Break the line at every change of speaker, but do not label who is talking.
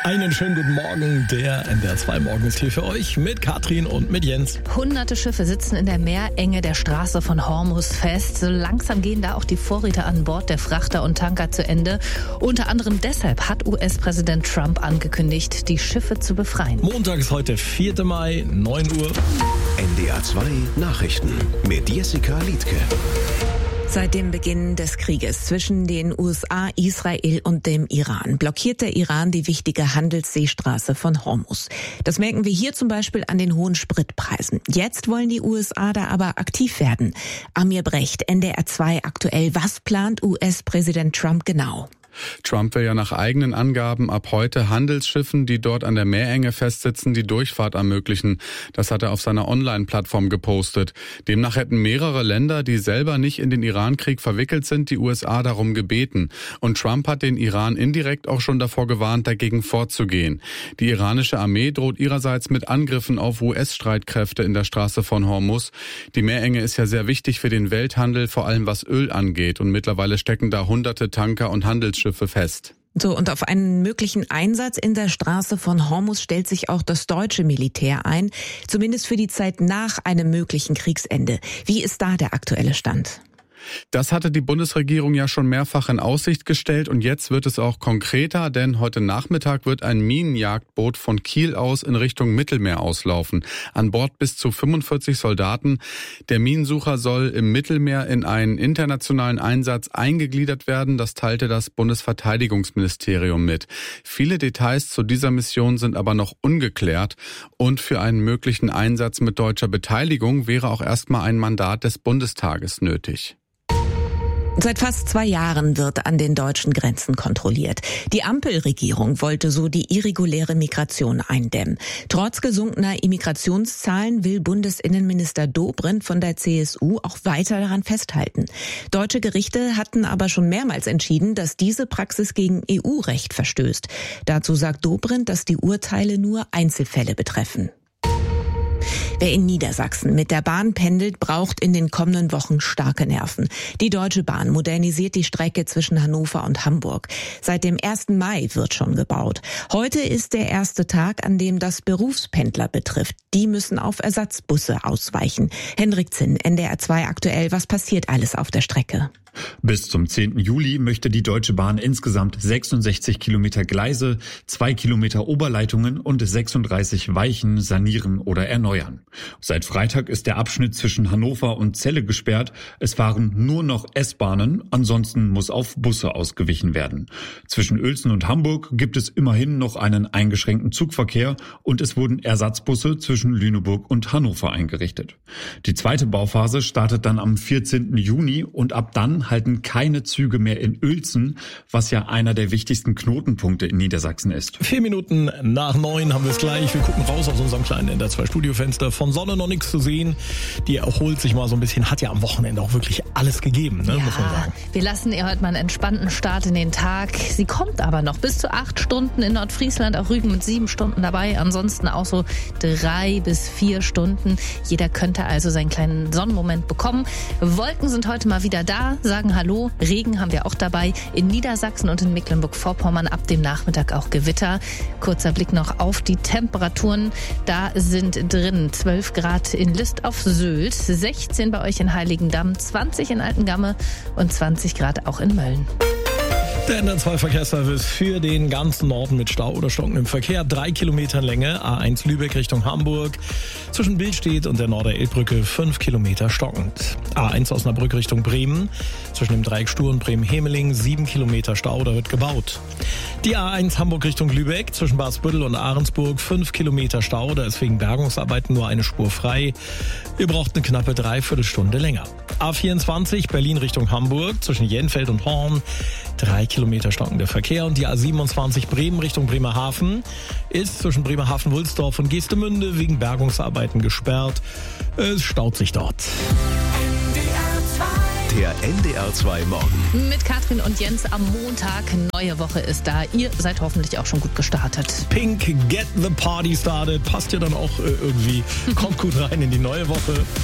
Einen schönen guten Morgen, der NDR 2 Morgen ist hier für euch mit Katrin und mit Jens.
Hunderte Schiffe sitzen in der Meerenge der Straße von Hormuz fest. So langsam gehen da auch die Vorräte an Bord der Frachter und Tanker zu Ende. Unter anderem deshalb hat US-Präsident Trump angekündigt, die Schiffe zu befreien.
Montag ist heute 4. Mai, 9 Uhr.
NDR 2 Nachrichten mit Jessica Liedtke.
Seit dem Beginn des Krieges zwischen den USA, Israel und dem Iran blockiert der Iran die wichtige Handelsseestraße von Hormuz. Das merken wir hier zum Beispiel an den hohen Spritpreisen. Jetzt wollen die USA da aber aktiv werden. Amir Brecht, NDR 2 aktuell. Was plant US-Präsident Trump genau?
Trump will ja nach eigenen Angaben ab heute Handelsschiffen, die dort an der Meerenge festsitzen, die Durchfahrt ermöglichen. Das hat er auf seiner Online-Plattform gepostet. Demnach hätten mehrere Länder, die selber nicht in den Iran-Krieg verwickelt sind, die USA darum gebeten. Und Trump hat den Iran indirekt auch schon davor gewarnt, dagegen vorzugehen. Die iranische Armee droht ihrerseits mit Angriffen auf US-Streitkräfte in der Straße von Hormuz. Die Meerenge ist ja sehr wichtig für den Welthandel, vor allem was Öl angeht. Und mittlerweile stecken da hunderte Tanker und Handelsschiffe fest.
So, und auf einen möglichen Einsatz in der Straße von Hormuz stellt sich auch das deutsche Militär ein, zumindest für die Zeit nach einem möglichen Kriegsende. Wie ist da der aktuelle Stand?
Das hatte die Bundesregierung ja schon mehrfach in Aussicht gestellt und jetzt wird es auch konkreter, denn heute Nachmittag wird ein Minenjagdboot von Kiel aus in Richtung Mittelmeer auslaufen. An Bord bis zu 45 Soldaten. Der Minensucher soll im Mittelmeer in einen internationalen Einsatz eingegliedert werden, das teilte das Bundesverteidigungsministerium mit. Viele Details zu dieser Mission sind aber noch ungeklärt und für einen möglichen Einsatz mit deutscher Beteiligung wäre auch erstmal ein Mandat des Bundestages nötig.
Seit fast 2 Jahren wird an den deutschen Grenzen kontrolliert. Die Ampelregierung wollte so die irreguläre Migration eindämmen. Trotz gesunkener Immigrationszahlen will Bundesinnenminister Dobrindt von der CSU auch weiter daran festhalten. Deutsche Gerichte hatten aber schon mehrmals entschieden, dass diese Praxis gegen EU-Recht verstößt. Dazu sagt Dobrindt, dass die Urteile nur Einzelfälle betreffen. Wer in Niedersachsen mit der Bahn pendelt, braucht in den kommenden Wochen starke Nerven. Die Deutsche Bahn modernisiert die Strecke zwischen Hannover und Hamburg. Seit dem 1. Mai wird schon gebaut. Heute ist der erste Tag, an dem das Berufspendler betrifft. Die müssen auf Ersatzbusse ausweichen. Hendrik Zinn, NDR 2 aktuell. Was passiert alles auf der Strecke?
Bis zum 10. Juli möchte die Deutsche Bahn insgesamt 66 Kilometer Gleise, 2 Kilometer Oberleitungen und 36 Weichen sanieren oder erneuern. Seit Freitag ist der Abschnitt zwischen Hannover und Celle gesperrt. Es fahren nur noch S-Bahnen, ansonsten muss auf Busse ausgewichen werden. Zwischen Uelzen und Hamburg gibt es immerhin noch einen eingeschränkten Zugverkehr und es wurden Ersatzbusse zwischen Lüneburg und Hannover eingerichtet. Die zweite Bauphase startet dann am 14. Juni und ab dann halten keine Züge mehr in Uelzen, was ja einer der wichtigsten Knotenpunkte in Niedersachsen ist.
4 Minuten nach 9 haben wir es gleich. Wir gucken raus aus unserem kleinen NDR 2 Studiofenster. Von Sonne noch nichts zu sehen. Die erholt sich mal so ein bisschen. Hat ja am Wochenende auch wirklich alles gegeben, ne?
Ja,
muss man sagen.
Wir lassen ihr heute mal einen entspannten Start in den Tag. Sie kommt aber noch bis zu 8 Stunden in Nordfriesland, auch Rügen mit 7 Stunden dabei. Ansonsten auch so 3 bis 4 Stunden. Jeder könnte also seinen kleinen Sonnenmoment bekommen. Wolken sind heute mal wieder da. Sagen Hallo. Regen haben wir auch dabei. In Niedersachsen und in Mecklenburg-Vorpommern ab dem Nachmittag auch Gewitter. Kurzer Blick noch auf die Temperaturen. Da sind drin 12 Grad in List auf Sylt, 16 bei euch in Heiligendamm, 20 in Altengamme und 20 Grad auch in Mölln.
Der NDR 2 Verkehrsservice für den ganzen Norden mit Stau oder stockendem Verkehr. 3 Kilometer Länge, A1 Lübeck Richtung Hamburg. Zwischen Billstedt und der Norder-Elbbrücke 5 Kilometer stockend. A1 Osnabrück Richtung Bremen. Zwischen dem Dreieck Stur und Bremen-Hemeling 7 Kilometer Stau, da wird gebaut. Die A1 Hamburg Richtung Lübeck. Zwischen Basbüttel und Ahrensburg 5 Kilometer Stau, da ist wegen Bergungsarbeiten nur eine Spur frei. Ihr braucht eine knappe 3/4 Stunde länger. A24 Berlin Richtung Hamburg. Zwischen Jenfeld und Horn 3 Kilometer stockender Verkehr. Und die A27 Bremen Richtung Bremerhaven ist zwischen Bremerhaven-Wulsdorf und Geestemünde wegen Bergungsarbeiten gesperrt. Es staut sich dort.
Der NDR 2 Morgen.
Mit Katrin und Jens am Montag. Neue Woche ist da. Ihr seid hoffentlich auch schon gut gestartet.
Pink, Get the Party Started. Passt ja dann auch irgendwie. Kommt gut rein in die neue Woche.